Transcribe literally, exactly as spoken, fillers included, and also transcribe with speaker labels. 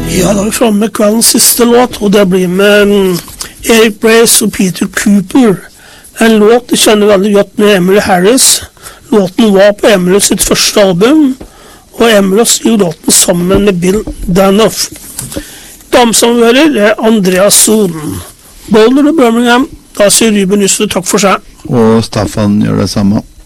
Speaker 1: Ja, da er vi fremme med kveldens siste låt, og det blir med Eric Brace og Peter Cooper. En låt de kjenner veldig godt med Emily Harris. Låten var på Emily sitt første album, og Emily skriver låten sammen med Bill Danoff. Damsamhører er Andrea Soden. Boulder og Birmingham, da sier Ruben Nystrøm takk for seg.
Speaker 2: Og Staffan gjør det samme.